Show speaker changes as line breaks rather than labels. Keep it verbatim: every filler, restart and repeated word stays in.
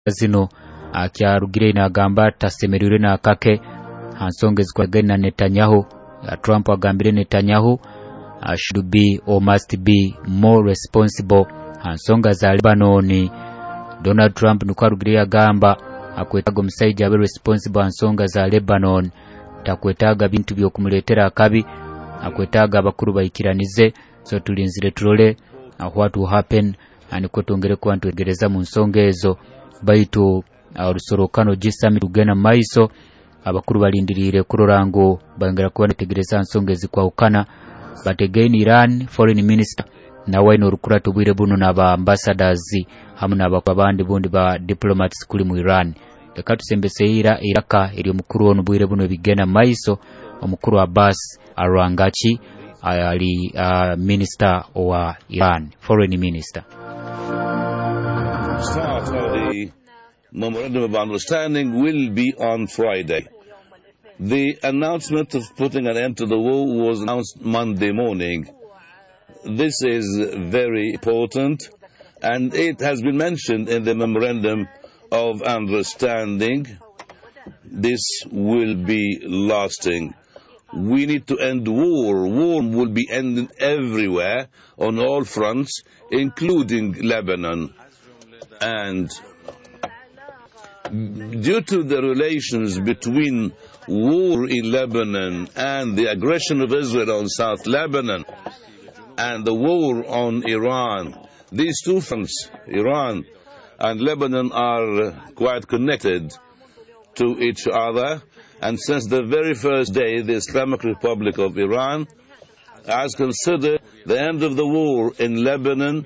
zino akyarugire n'agamba tasemererwe n'akake hansonga ezikwagene na Netanyahu. Trump agambire Netanyahu uh, should be or must be more responsible hansonga za Lebanon. Donald Trump nukwarugire agamba akwetaga omusaija abe responsible hansonga za Lebanon, takwetaga bintu byokumuletera akabi, akwetaga abakuru bayikiranize. So tulinzire tulole uh, what will happen and kotongere ku bantu egereza mu nsonga ezo baitu arusorokano gisami tugena maiso abakuru balindirire kurorango bangera kuba netegereza nsonga ezikwawukana. But again Iran foreign minister na waino rukura tubwire buno n'aba ambassadors hamwe n'abandi bundi ba diplomats kuli mu Iran. Reka tusembeseira Iraka eri omukuru ono bwire buno bigena maiso omukuru Abbas Arangachi ali uh, minister wa Iran, foreign minister.
Start of the memorandum of understanding will be on Friday. The announcement of putting an end to the war was announced Monday morning. This is very important, and it has been mentioned in the memorandum of understanding. This will be lasting. We need to end war. War will be ending everywhere on all fronts, including Lebanon. And due to the relations between war in Lebanon and the aggression of Israel on South Lebanon and the war on Iran, these two fronts, Iran and Lebanon, are quite connected to each other. And since the very first day, the Islamic Republic of Iran has considered the end of the war in Lebanon